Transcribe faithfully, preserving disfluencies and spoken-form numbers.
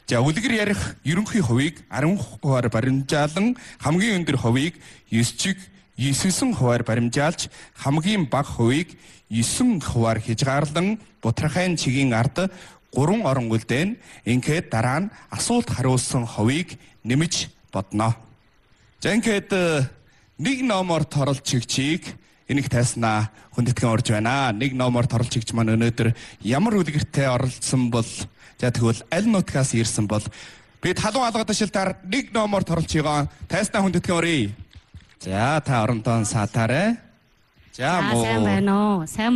За үлгэр ярих ерөнхий хувийг арван хувиар баримжаалан хамгийн өндөр хувийг девять чиг девять хувиар баримжаалж хамгийн бага хувийг нine хувиар хязгаарлан бутрахайн чигийн ард гурван орон үлдээн ингээд дараа нь асуулт хариулсан хувийг нэмж бодно. За ингээд нэг номоор торол чигчийг энийг тайснаа хүндэтгэн орж байна. Нэг номоор торол чигч маань өнөөдөр ямар үлгэртэй оролцсон бол за тэгвэл аль нутгаас ирсэн бол би талуу алгад шилтаар нэг номоор торолж байгаа тайснаа хүндэтгэн оръё. За та оронтон саатаарэ. За сайн байна уу? Сайн